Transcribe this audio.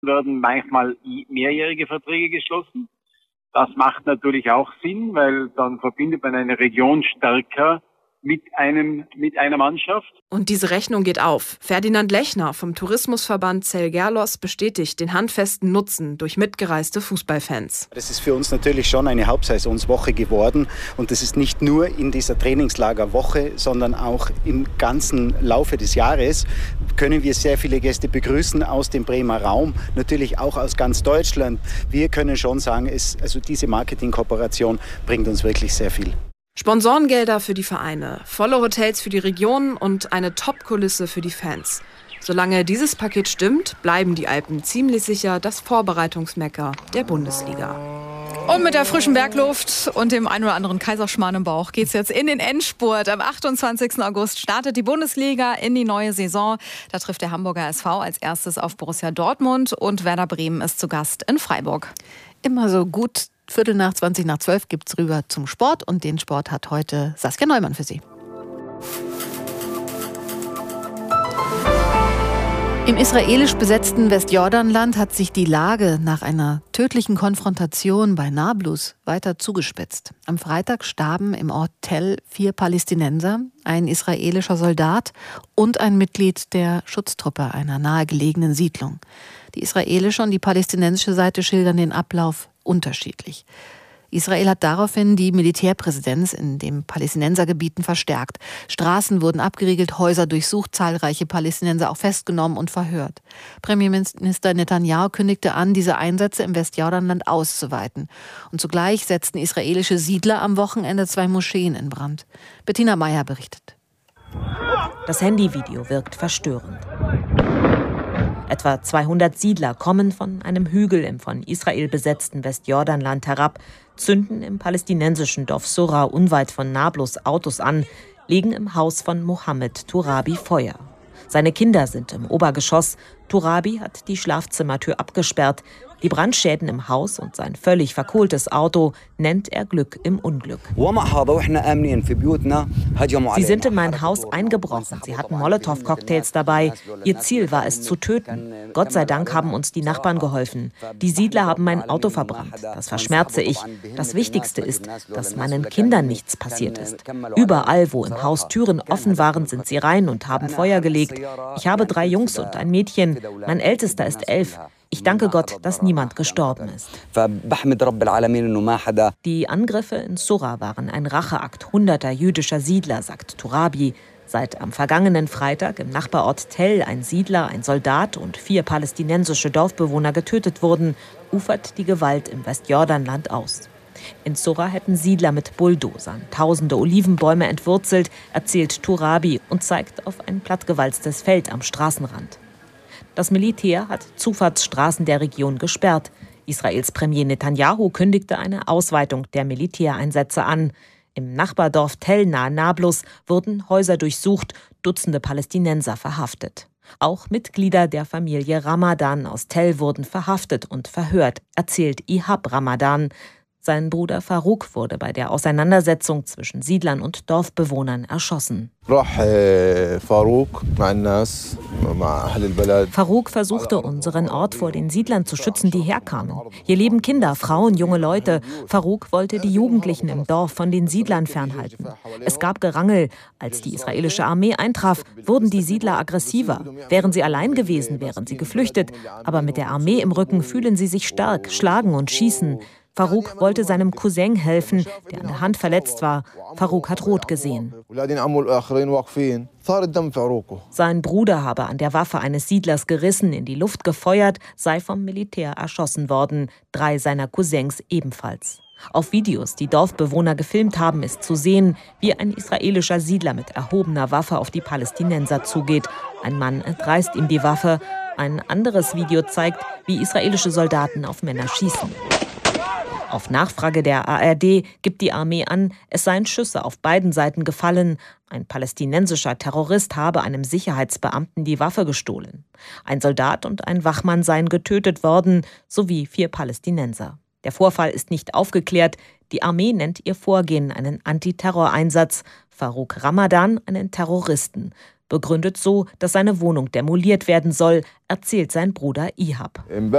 werden manchmal mehrjährige Verträge geschlossen. Das macht natürlich auch Sinn, weil dann verbindet man eine Region stärker mit einer Mannschaft. Und diese Rechnung geht auf. Ferdinand Lechner vom Tourismusverband Zell-Gerlos bestätigt den handfesten Nutzen durch mitgereiste Fußballfans. Das ist für uns natürlich schon eine Hauptsaisonswoche geworden. Und das ist nicht nur in dieser Trainingslagerwoche, sondern auch im ganzen Laufe des Jahres können wir sehr viele Gäste begrüßen aus dem Bremer Raum, natürlich auch aus ganz Deutschland. Wir können schon sagen, diese Marketingkooperation bringt uns wirklich sehr viel. Sponsorengelder für die Vereine, volle Hotels für die Region und eine Top-Kulisse für die Fans. Solange dieses Paket stimmt, bleiben die Alpen ziemlich sicher das Vorbereitungsmekka der Bundesliga. Und mit der frischen Bergluft und dem ein oder anderen Kaiserschmarrn im Bauch geht's jetzt in den Endspurt. Am 28. August startet die Bundesliga in die neue Saison. Da trifft der Hamburger SV als erstes auf Borussia Dortmund und Werder Bremen ist zu Gast in Freiburg. Immer so gut 11:45 gibt's rüber zum Sport und den Sport hat heute Saskia Neumann für Sie. Im israelisch besetzten Westjordanland hat sich die Lage nach einer tödlichen Konfrontation bei Nablus weiter zugespitzt. Am Freitag starben im Ort Tell 4 Palästinenser, ein israelischer Soldat und ein Mitglied der Schutztruppe einer nahegelegenen Siedlung. Die israelische und die palästinensische Seite schildern den Ablauf unterschiedlich. Israel hat daraufhin die Militärpräsenz in den Palästinensergebieten verstärkt. Straßen wurden abgeriegelt, Häuser durchsucht, zahlreiche Palästinenser auch festgenommen und verhört. Premierminister Netanyahu kündigte an, diese Einsätze im Westjordanland auszuweiten. Und zugleich setzten israelische Siedler am Wochenende 2 Moscheen in Brand. Bettina Meyer berichtet. Das Handyvideo wirkt verstörend. Etwa 200 Siedler kommen von einem Hügel im von Israel besetzten Westjordanland herab, zünden im palästinensischen Dorf Sura unweit von Nablus Autos an, legen im Haus von Mohammed Turabi Feuer. Seine Kinder sind im Obergeschoss. Turabi hat die Schlafzimmertür abgesperrt. Die Brandschäden im Haus und sein völlig verkohltes Auto nennt er Glück im Unglück. Sie sind in mein Haus eingebrochen. Sie hatten Molotow-Cocktails dabei. Ihr Ziel war es zu töten. Gott sei Dank haben uns die Nachbarn geholfen. Die Siedler haben mein Auto verbrannt. Das verschmerze ich. Das Wichtigste ist, dass meinen Kindern nichts passiert ist. Überall, wo im Haus Türen offen waren, sind sie rein und haben Feuer gelegt. Ich habe 3 Jungs und ein Mädchen. Mein Ältester ist 11. Ich danke Gott, dass niemand gestorben ist. Die Angriffe in Sura waren ein Racheakt hunderter jüdischer Siedler, sagt Turabi. Seit am vergangenen Freitag im Nachbarort Tell ein Siedler, ein Soldat und 4 palästinensische Dorfbewohner getötet wurden, ufert die Gewalt im Westjordanland aus. In Sura hätten Siedler mit Bulldozern tausende Olivenbäume entwurzelt, erzählt Turabi und zeigt auf ein plattgewalztes Feld am Straßenrand. Das Militär hat Zufahrtsstraßen der Region gesperrt. Israels Premier Netanyahu kündigte eine Ausweitung der Militäreinsätze an. Im Nachbardorf Tell nahe Nablus wurden Häuser durchsucht, Dutzende Palästinenser verhaftet. Auch Mitglieder der Familie Ramadan aus Tell wurden verhaftet und verhört, erzählt Ihab Ramadan. Sein Bruder Farouk wurde bei der Auseinandersetzung zwischen Siedlern und Dorfbewohnern erschossen. Farouk versuchte, unseren Ort vor den Siedlern zu schützen, die herkamen. Hier leben Kinder, Frauen, junge Leute. Farouk wollte die Jugendlichen im Dorf von den Siedlern fernhalten. Es gab Gerangel. Als die israelische Armee eintraf, wurden die Siedler aggressiver. Wären sie allein gewesen, wären sie geflüchtet. Aber mit der Armee im Rücken fühlen sie sich stark, schlagen und schießen. Farouk wollte seinem Cousin helfen, der an der Hand verletzt war. Farouk hat rot gesehen. Sein Bruder habe an der Waffe eines Siedlers gerissen, in die Luft gefeuert, sei vom Militär erschossen worden. 3 seiner Cousins ebenfalls. Auf Videos, die Dorfbewohner gefilmt haben, ist zu sehen, wie ein israelischer Siedler mit erhobener Waffe auf die Palästinenser zugeht. Ein Mann entreißt ihm die Waffe. Ein anderes Video zeigt, wie israelische Soldaten auf Männer schießen. Auf Nachfrage der ARD gibt die Armee an, es seien Schüsse auf beiden Seiten gefallen. Ein palästinensischer Terrorist habe einem Sicherheitsbeamten die Waffe gestohlen. Ein Soldat und ein Wachmann seien getötet worden, sowie 4 Palästinenser. Der Vorfall ist nicht aufgeklärt. Die Armee nennt ihr Vorgehen einen Antiterroreinsatz, Farouk Ramadan einen Terroristen. Begründet so, dass seine Wohnung demoliert werden soll, erzählt sein Bruder Ihab.